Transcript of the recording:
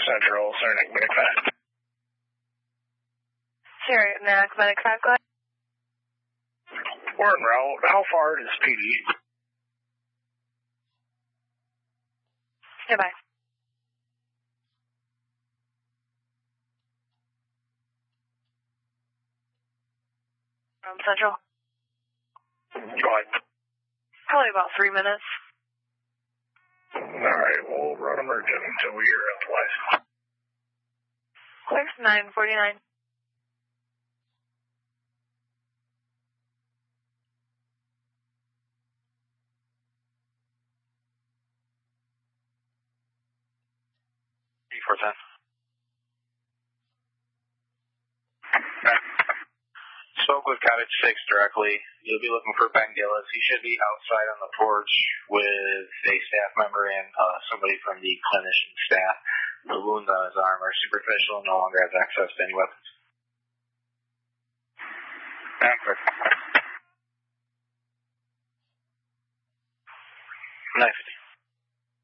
Central, Saranac Medic 5. Saranac Medic 5, go ahead. We're en route. How far is PD? Goodbye. Central. Go ahead. Probably about 3 minutes. Alright, we'll run emergent until we hear otherwise. Clear, 949. D410. Spoke with Cottage 6 directly. You'll be looking for Ben Gillis. He should be outside on the porch with a staff member and somebody from the clinician staff. The wounds on his arm are superficial and no longer has access to any weapons. Answer. 950.